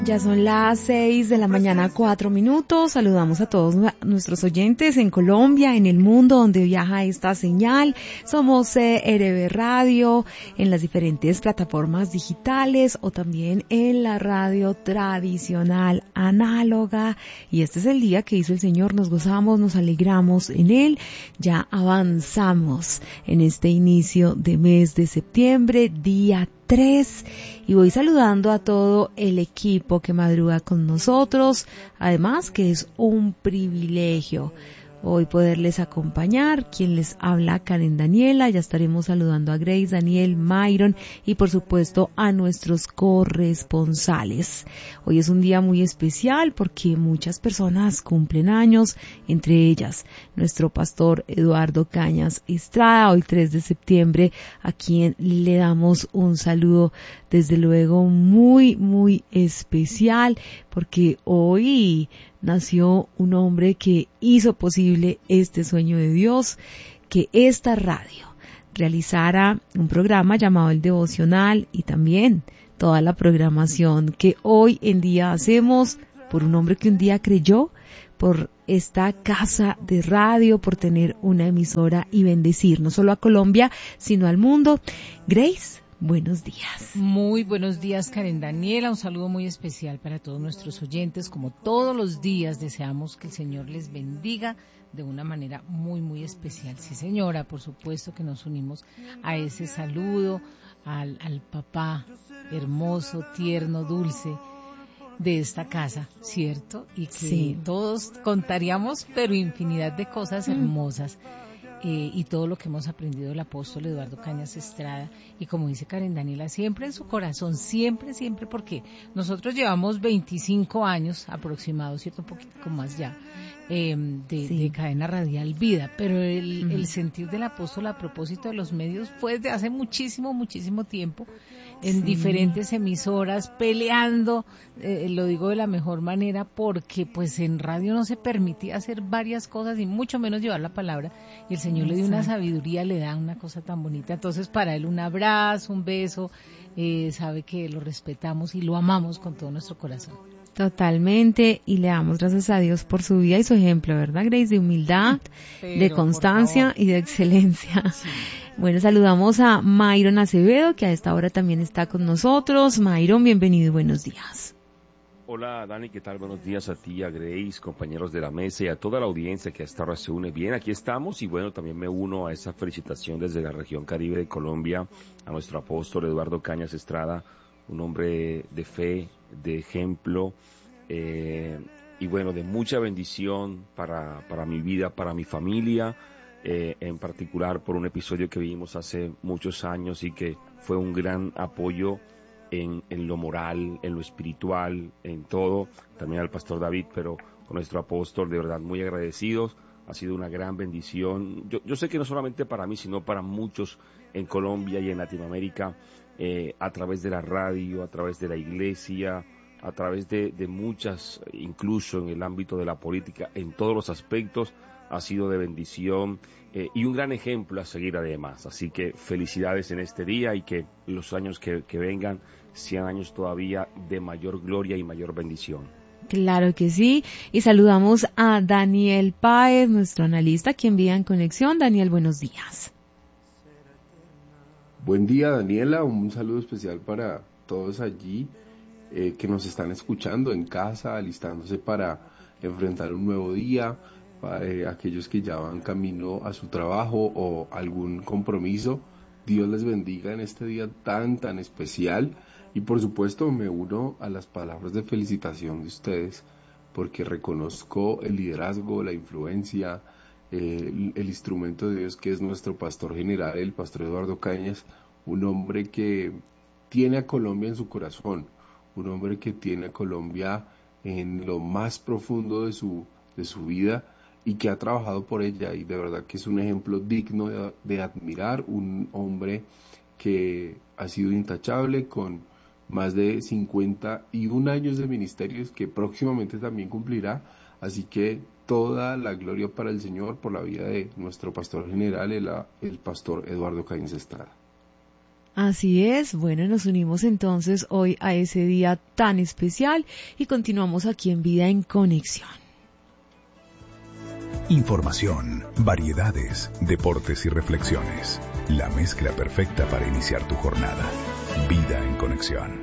Ya son las 6 de la mañana, 4 minutos. Saludamos a todos nuestros oyentes en Colombia, en el mundo donde viaja esta señal. Somos RB Radio en las diferentes plataformas digitales o también en la radio tradicional análoga. Y este es el día que hizo el Señor. Nos gozamos, nos alegramos en él. Ya avanzamos en este inicio de mes de septiembre, día 3, y voy saludando a todo el equipo que madruga con nosotros, además que es un privilegio hoy poderles acompañar. Quien les habla, Karen Daniela. Ya estaremos saludando a Grace, Daniel, Myron y por supuesto a nuestros corresponsales. Hoy es un día muy especial porque muchas personas cumplen años, entre ellas nuestro pastor Eduardo Cañas Estrada, hoy 3 de septiembre, a quien le damos un saludo desde luego muy, muy especial, porque hoy nació un hombre que hizo posible este sueño de Dios, que esta radio realizara un programa llamado El Devocional y también toda la programación que hoy en día hacemos por un hombre que un día creyó, por esta casa de radio, por tener una emisora y bendecir no solo a Colombia, sino al mundo. Grace, buenos días. Muy buenos días, Karen Daniela. Un saludo muy especial para todos nuestros oyentes. Como todos los días, deseamos que el Señor les bendiga de una manera muy, muy especial. Sí, señora, por supuesto que nos unimos a ese saludo al papá hermoso, tierno, dulce de esta casa, ¿cierto? Y que sí, todos contaríamos, pero infinidad de cosas hermosas. Y todo lo que hemos aprendido del apóstol Eduardo Cañas Estrada, y como dice Karen Daniela, siempre en su corazón, siempre, siempre, porque nosotros llevamos 25 años aproximados, ¿cierto? Un poquito más ya, de cadena radial Vida, pero el sentir del apóstol a propósito de los medios fue desde hace muchísimo, muchísimo tiempo, en diferentes emisoras, peleando, lo digo de la mejor manera, porque pues en radio no se permitía hacer varias cosas y mucho menos llevar la palabra, y el Señor le dio una sabiduría, le da una cosa tan bonita. Entonces para él un abrazo, un beso, sabe que lo respetamos y lo amamos con todo nuestro corazón. Totalmente, y le damos gracias a Dios por su vida y su ejemplo, ¿verdad, Grace? De humildad, de constancia y de excelencia. Sí. Bueno, saludamos a Myron Acevedo, que a esta hora también está con nosotros. Myron, bienvenido y buenos días. Hola Dani, ¿qué tal? Buenos días a ti, a Grace, compañeros de la mesa y a toda la audiencia que hasta ahora se une. Bien, aquí estamos y bueno, también me uno a esa felicitación desde la región Caribe de Colombia a nuestro apóstol Eduardo Cañas Estrada, un hombre de fe, de ejemplo y bueno, de mucha bendición para mi vida, para mi familia, en particular por un episodio que vivimos hace muchos años y que fue un gran apoyo en lo moral, en lo espiritual, en todo, también al pastor David, pero con nuestro apóstol, de verdad muy agradecidos. Ha sido una gran bendición. Yo sé que no solamente para mí, sino para muchos en Colombia y en Latinoamérica, a través de la radio, a través de la iglesia, a través de muchas, incluso en el ámbito de la política, en todos los aspectos, ha sido de bendición y un gran ejemplo a seguir además. Así que felicidades en este día y que los años que vengan sean años todavía de mayor gloria y mayor bendición. Claro que sí, y saludamos a Daniel Páez, nuestro analista, quien vive en conexión. Daniel, buenos días. Buen día, Daniela, un saludo especial para todos allí que nos están escuchando en casa, alistándose para enfrentar un nuevo día, para aquellos que ya van camino a su trabajo o algún compromiso. Dios les bendiga en este día tan especial. Y por supuesto me uno a las palabras de felicitación de ustedes, porque reconozco el liderazgo, la influencia, el instrumento de Dios que es nuestro pastor general, el pastor Eduardo Cañas, un hombre que tiene a Colombia en su corazón, un hombre que tiene a Colombia en lo más profundo de su vida y que ha trabajado por ella, y de verdad que es un ejemplo digno de admirar, un hombre que ha sido intachable, con más de 51 años de ministerios que próximamente también cumplirá. Así que toda la gloria para el Señor por la vida de nuestro pastor general, el pastor Eduardo Cañas Estrada. Así es, bueno, nos unimos entonces hoy a ese día tan especial y continuamos aquí en Vida en Conexión. Información, variedades, deportes y reflexiones. La mezcla perfecta para iniciar tu jornada. Vida en Conexión.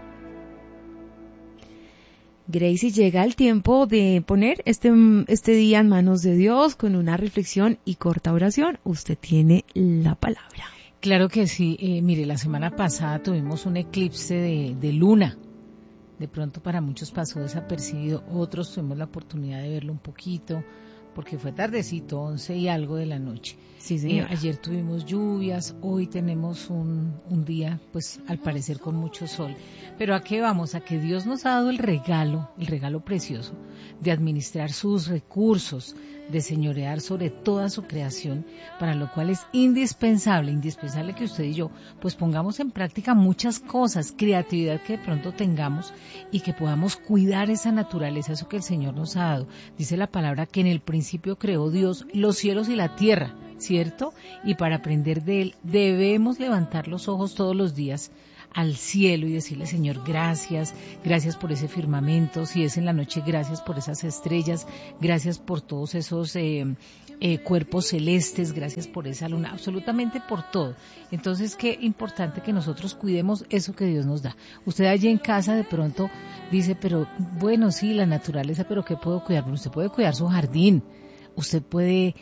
Gracie, llega el tiempo de poner este día en manos de Dios con una reflexión y corta oración. Usted tiene la palabra. Claro que sí. Mire, la semana pasada tuvimos un eclipse de luna. De pronto para muchos pasó desapercibido, otros tuvimos la oportunidad de verlo un poquito, porque fue tardecito, 11 y algo de la noche. Sí, señora. Ayer tuvimos lluvias, hoy tenemos un día, pues al parecer con mucho sol. Pero ¿a qué vamos? A que Dios nos ha dado el regalo precioso de administrar sus recursos, de señorear sobre toda su creación, para lo cual es indispensable que usted y yo pues pongamos en práctica muchas cosas, creatividad que de pronto tengamos y que podamos cuidar esa naturaleza, eso que el Señor nos ha dado. Dice la palabra que en el principio creó Dios los cielos y la tierra, ¿cierto? Y para aprender de Él debemos levantar los ojos todos los días al cielo y decirle: Señor, gracias por ese firmamento, si es en la noche, gracias por esas estrellas, gracias por todos esos cuerpos celestes, gracias por esa luna, absolutamente por todo. Entonces, qué importante que nosotros cuidemos eso que Dios nos da. Usted allí en casa de pronto dice: pero bueno, sí, la naturaleza, pero ¿qué puedo cuidar? Bueno, usted puede cuidar su jardín, usted puede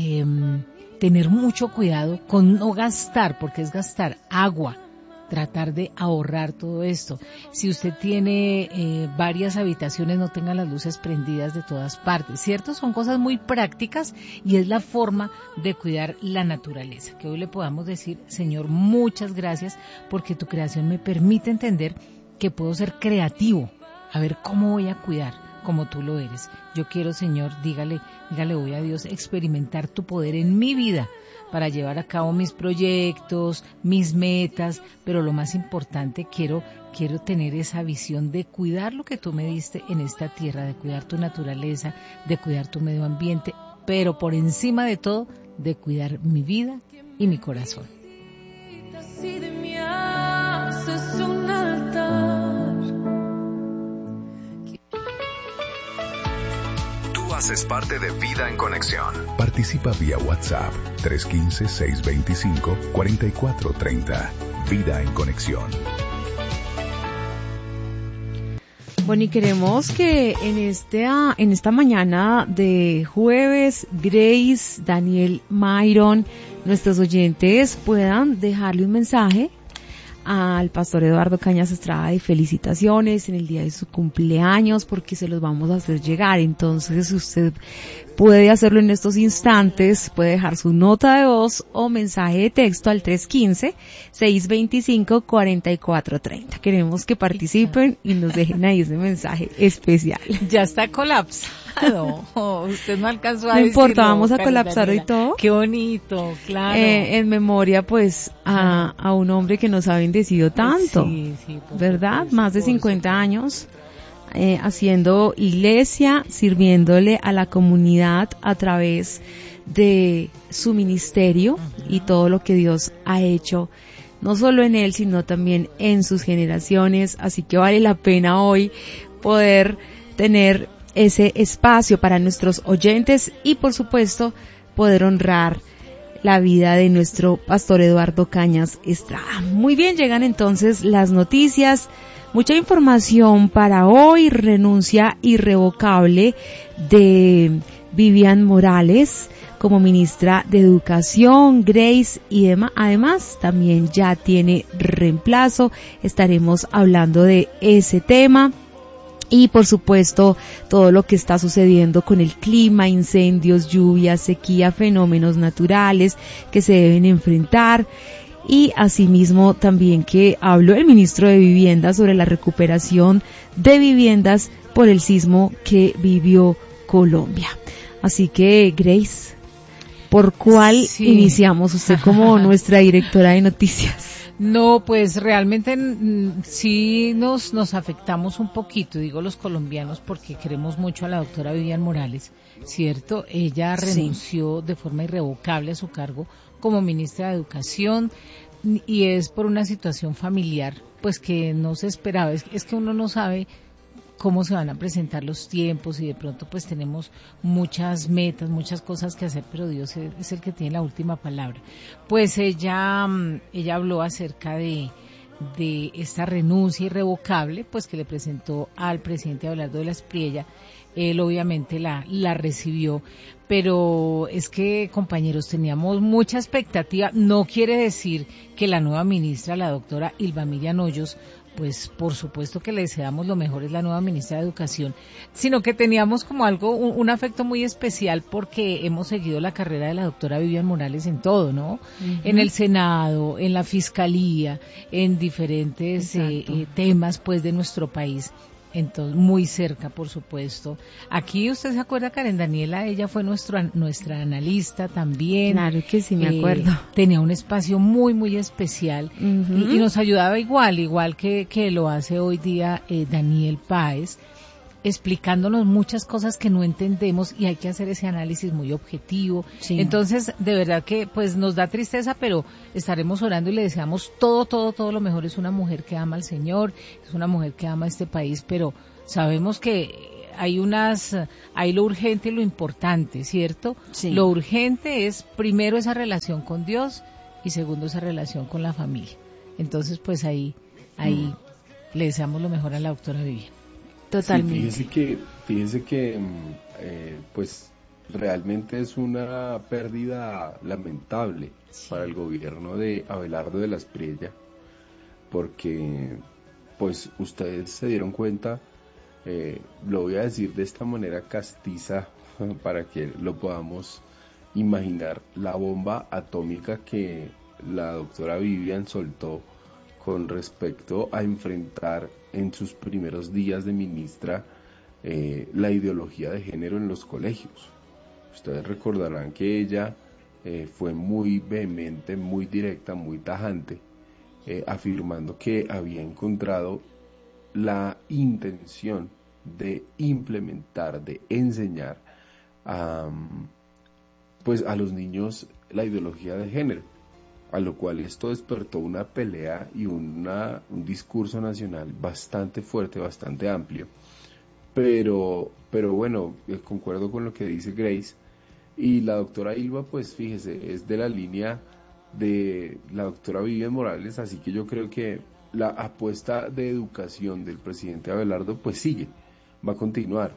tener mucho cuidado con no gastar, porque es gastar agua, tratar de ahorrar todo esto. Si usted tiene varias habitaciones, no tenga las luces prendidas de todas partes, ¿cierto? Son cosas muy prácticas y es la forma de cuidar la naturaleza. Que hoy le podamos decir: Señor, muchas gracias porque tu creación me permite entender que puedo ser creativo, a ver cómo voy a cuidar como tú lo eres. Yo quiero, Señor, dígale hoy a Dios, experimentar tu poder en mi vida para llevar a cabo mis proyectos, mis metas, pero lo más importante, quiero tener esa visión de cuidar lo que tú me diste en esta tierra, de cuidar tu naturaleza, de cuidar tu medio ambiente, pero por encima de todo, de cuidar mi vida y mi corazón. Haces parte de Vida en Conexión. Participa vía WhatsApp 315-625-4430. Vida en Conexión. Bueno, y queremos que en esta mañana de jueves, Grace, Daniel, Myron, nuestros oyentes puedan dejarle un mensaje al pastor Eduardo Cañas Estrada de felicitaciones en el día de su cumpleaños, porque se los vamos a hacer llegar. Entonces usted puede hacerlo en estos instantes, puede dejar su nota de voz o mensaje de texto al 315-625-4430. Queremos que participen y nos dejen ahí ese mensaje especial. Ya está colapsado. Usted no alcanzó a decirlo. No importa, decirlo, vamos a colapsar hoy todo. Qué bonito, claro. En memoria pues a un hombre que nos ha bendecido tanto, sí, ¿verdad? Supuesto, más de 50 años haciendo iglesia, sirviéndole a la comunidad a través de su ministerio y todo lo que Dios ha hecho, no solo en él, sino también en sus generaciones. Así que vale la pena hoy poder tener ese espacio para nuestros oyentes y, por supuesto, poder honrar la vida de nuestro pastor Eduardo Cañas Estrada. Muy bien, llegan entonces las noticias. Mucha información para hoy. Renuncia irrevocable de Vivian Morales como ministra de Educación, Grace, y además también ya tiene reemplazo. Estaremos hablando de ese tema. Y por supuesto todo lo que está sucediendo con el clima, incendios, lluvias, sequía, fenómenos naturales que se deben enfrentar. Y asimismo también que habló el ministro de Vivienda sobre la recuperación de viviendas por el sismo que vivió Colombia. Así que, Grace, ¿por cuál iniciamos? Usted como nuestra directora de noticias. No, pues realmente sí nos afectamos un poquito, digo los colombianos, porque queremos mucho a la doctora Vivian Morales, ¿cierto? Ella renunció de forma irrevocable a su cargo como ministra de Educación. y es por una situación familiar, pues que no se esperaba. Es que uno no sabe cómo se van a presentar los tiempos y de pronto pues tenemos muchas metas, muchas cosas que hacer, pero Dios es el que tiene la última palabra. Pues ella habló acerca de esta renuncia irrevocable, pues que le presentó al presidente Abelardo de la Espriella. Él obviamente la recibió, pero es que, compañeros, teníamos mucha expectativa. No quiere decir que la nueva ministra, la doctora Ylva Miriam Hoyos, pues por supuesto que le deseamos lo mejor, es la nueva ministra de Educación, sino que teníamos como un afecto muy especial porque hemos seguido la carrera de la doctora Vivian Morales en todo, ¿no? Uh-huh. En el Senado, en la Fiscalía, en diferentes temas pues de nuestro país. Entonces, muy cerca, por supuesto. Aquí, ¿usted se acuerda, Karen Daniela? Ella fue nuestra analista también. Claro que sí, me acuerdo. Tenía un espacio muy, muy especial. Uh-huh. y nos ayudaba igual que lo hace hoy día Daniel Páez, explicándonos muchas cosas que no entendemos y hay que hacer ese análisis muy objetivo. Sí. Entonces, de verdad que pues nos da tristeza, pero estaremos orando y le deseamos todo lo mejor. Es una mujer que ama al Señor, es una mujer que ama a este país, pero sabemos que hay lo urgente y lo importante, ¿cierto? Sí. Lo urgente es primero esa relación con Dios y segundo esa relación con la familia. Entonces, pues ahí le deseamos lo mejor a la doctora Vivian. Totalmente. Sí, fíjese que pues realmente es una pérdida lamentable para el gobierno de Abelardo de la Espriella, porque pues ustedes se dieron cuenta, lo voy a decir de esta manera castiza para que lo podamos imaginar, la bomba atómica que la doctora Vivian soltó con respecto a enfrentar en sus primeros días de ministra la ideología de género en los colegios. Ustedes recordarán que ella fue muy vehemente, muy directa, muy tajante, afirmando que había encontrado la intención de implementar, de enseñar pues a los niños la ideología de género, a lo cual esto despertó una pelea y un discurso nacional bastante fuerte, bastante amplio, pero bueno, concuerdo con lo que dice Grace, y la doctora Ylva, pues fíjese, es de la línea de la doctora Vivian Morales, así que yo creo que la apuesta de educación del presidente Abelardo pues sigue, va a continuar.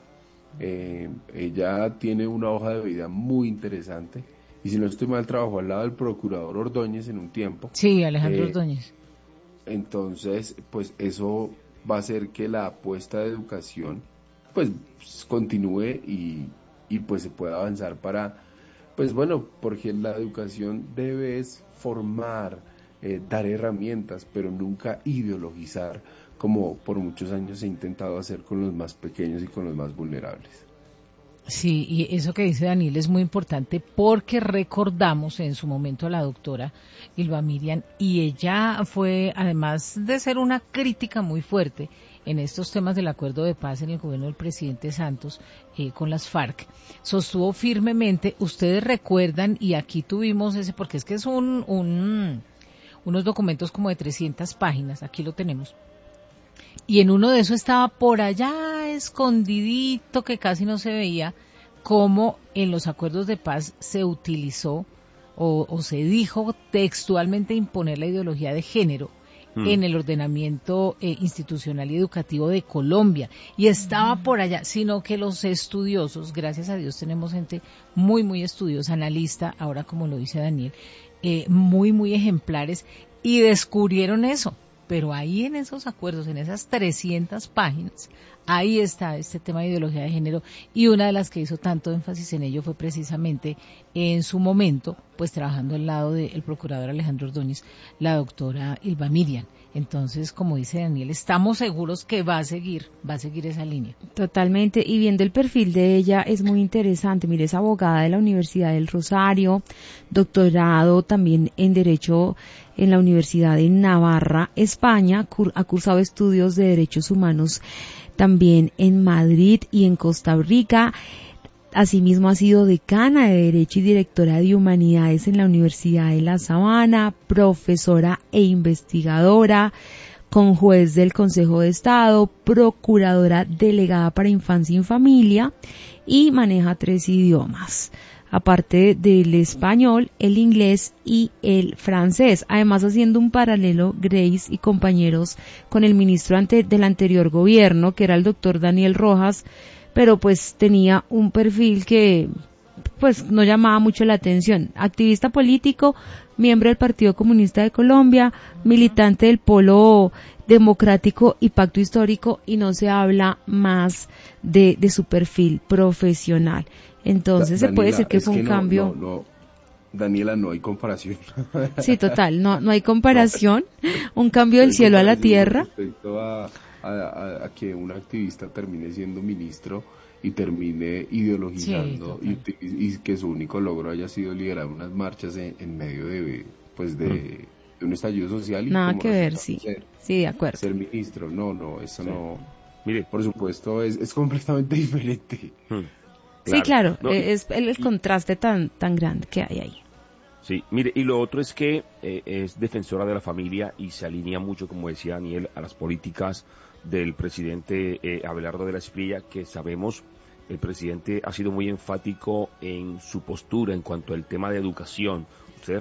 Ella tiene una hoja de vida muy interesante, y si no estoy mal, trabajó al lado del procurador Ordóñez en un tiempo. Sí, Alejandro Ordóñez. Entonces, pues eso va a hacer que la apuesta de educación pues continúe y pues se pueda avanzar para, pues bueno, porque la educación debe formar, dar herramientas, pero nunca ideologizar, como por muchos años se ha intentado hacer con los más pequeños y con los más vulnerables. Sí, y eso que dice Daniel es muy importante porque recordamos en su momento a la doctora Ylva Miriam, y ella fue, además de ser una crítica muy fuerte en estos temas del acuerdo de paz en el gobierno del presidente Santos con las FARC, sostuvo firmemente, ustedes recuerdan, y aquí tuvimos ese, porque es que es unos documentos como de 300 páginas, aquí lo tenemos, y en uno de esos estaba por allá escondidito, que casi no se veía, cómo en los acuerdos de paz se utilizó o se dijo textualmente imponer la ideología de género en el ordenamiento institucional y educativo de Colombia, y estaba por allá, sino que los estudiosos, gracias a Dios tenemos gente muy, muy estudiosa, analista, ahora como lo dice Daniel, muy, muy ejemplares, y descubrieron eso. Pero ahí en esos acuerdos, en esas 300 páginas, ahí está este tema de ideología de género, y una de las que hizo tanto énfasis en ello fue precisamente en su momento, pues trabajando al lado del procurador Alejandro Ordóñez, la doctora Ylva Miriam. Entonces, como dice Daniel, estamos seguros que va a seguir esa línea. Totalmente, y viendo el perfil de ella es muy interesante. Mire, es abogada de la Universidad del Rosario, doctorado también en Derecho en la Universidad de Navarra, España, ha cursado estudios de Derechos Humanos también en Madrid y en Costa Rica. Asimismo ha sido decana de Derecho y directora de Humanidades en la Universidad de La Sabana, profesora e investigadora, conjuez del Consejo de Estado, procuradora delegada para Infancia y Familia y maneja 3 idiomas, aparte del español, el inglés y el francés. Además, haciendo un paralelo, Grace y compañeros, con el ministro del anterior gobierno, que era el doctor Daniel Rojas, pero pues tenía un perfil que pues no llamaba mucho la atención. Activista político, miembro del Partido Comunista de Colombia, militante del Polo Democrático y Pacto Histórico, y no se habla más de su perfil profesional. Entonces se puede decir que fue un cambio. No, Daniela, no hay comparación. Sí, total, no hay comparación. Un cambio del cielo a la tierra. Respecto a que un activista termine siendo ministro y termine ideologizando, sí, y que su único logro haya sido liderar unas marchas en medio de un estallido social. Y nada como que ver, sí, de acuerdo. Ser ministro, eso sí. no. Mire, por supuesto, es completamente diferente. Sí, claro, no, es el contraste tan grande que hay ahí. Sí, mire, y lo otro es que es defensora de la familia y se alinea mucho, como decía Daniel, a las políticas del presidente Abelardo de la Espriella, que sabemos el presidente ha sido muy enfático en su postura en cuanto al tema de educación.